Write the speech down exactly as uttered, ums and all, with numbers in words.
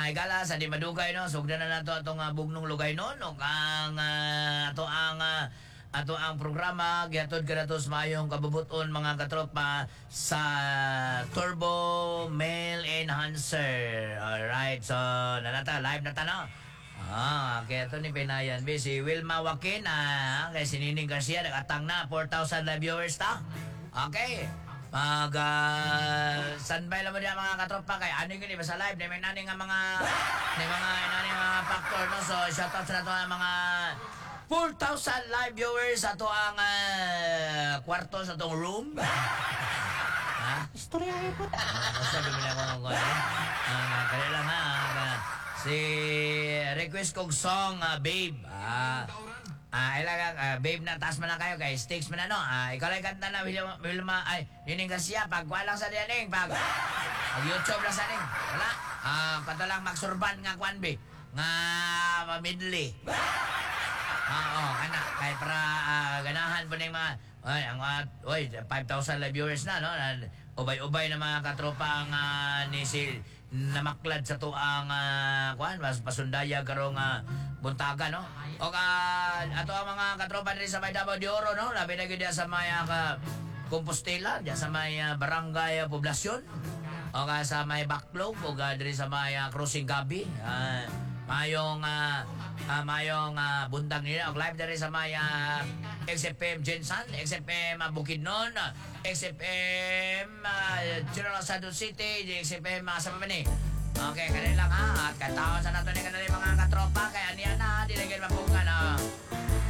higala sa di madugay no. Sugdan na nato atong uh, bugnong lugay no. No ang uh, ato ang uh, ato ang programa gihatod kanatos mayong kabubuton mga katropa sa Turbo Male Enhancer. Alright, so nanata live na ta no. Ah, kaya ito ni Pinayan B. Si Wilma Joaquin, ah, kay si Nining Garcia, nag-atang na, four thousand live viewers ta. Okay. Mag, uh, standby lang mo niya mga katropa kay ano yun, iba sa live, may nani nga mga, may mga, nani nga mga factor, no? So, shoutout sa nato ang mga four thousand live viewers sa to ang uh, kwarto sa tong room. Ha? Istorya ay po. Ano sabi mo na ako ng kwan? Ah, kaya lang ha, ah, si request kong song, uh, Babe. Ah, ah, ilagang, uh, Babe na, taas mo na kayo guys. Sticks mo na, no? Ah, ikaw lang kanta na, Wilma, Wilma ay, Nining Garcia, pagkuha lang sa diyaning, pag, pag YouTube lang sa ning. Wala? Ah, pato lang magsurban nga kwan, be. Nga, mamidli. Ah, oh, anak, kaya para uh, ganahan po ng mga, ay, ang, uh, oy, five thousand live viewers na, no? Ubay-ubay na mga katropa ang uh, ni si namaklad sa to ang uh, kuan mas pasundaya karong uh, buntaga no o ka ato ang mga katropa diri sa may Davao de Oro no labi na gyud sa may uh, ka Compostela diya sa may uh, barangay uh, poblasyon o ka sa may Baclog o ka diri sa may uh, Crossing Gabi uh, mayong uh, uh, mayong uh, buntag nila og live diri sa may uh, X F M Jensan, X F M uh, Bukidnon, uh, X F M uh, General Santos City, X F M uh, sa Pamani. Okay, kanila lang ha. At kataon sa nato ni kanila mga katropa kaya niya na dilagyan mapunga na